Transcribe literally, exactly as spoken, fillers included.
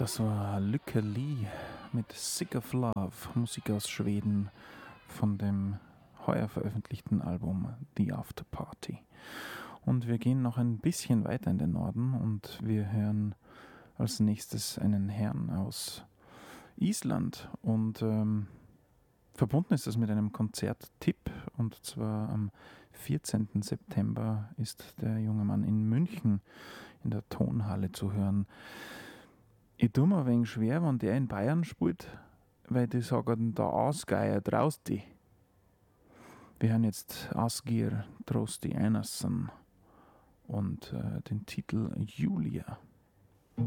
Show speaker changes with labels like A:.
A: Das war Lykke Li mit Sick of Love, Musik aus Schweden von dem heuer veröffentlichten Album The After Party. Und wir gehen noch ein bisschen weiter in den Norden und wir hören als nächstes einen Herrn aus Island und ähm, verbunden ist das mit einem Konzerttipp, und zwar am vierzehnten September ist der junge Mann in München in der Tonhalle zu hören. Ich tue mir ein wenig schwer, wenn der in Bayern spielt, weil die sagen, da Ausgeier traust die. Wir hören jetzt Asgir Trosti Einarsson und äh, den Titel Julia.